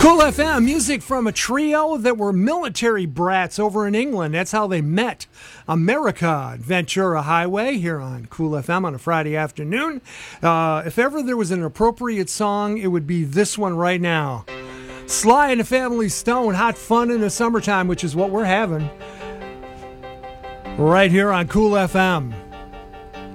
Cool FM, music from a trio that were military brats over in England. That's how they met. America, Ventura Highway, here on Cool FM on a Friday afternoon. If ever there was an appropriate song, it would be this one right now. Sly and the Family Stone, hot fun in the summertime, which is what we're having right here on Cool FM.